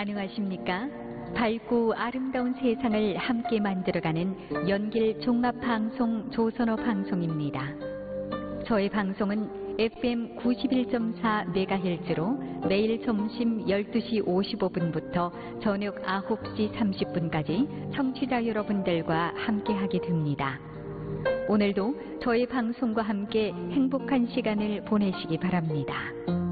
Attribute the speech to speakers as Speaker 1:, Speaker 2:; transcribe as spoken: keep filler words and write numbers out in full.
Speaker 1: 안녕하십니까? 밝고 아름다운 세상을 함께 만들어가는 연길 종합방송 조선어 방송입니다. 저희 방송은 에프엠 구십일 점 사 메가헤르츠로 매일 점심 열두 시 오십오 분부터 저녁 아홉 시 삼십 분까지 청취자 여러분들과 함께하게 됩니다. 오늘도 저희 방송과 함께 행복한 시간을 보내시기 바랍니다.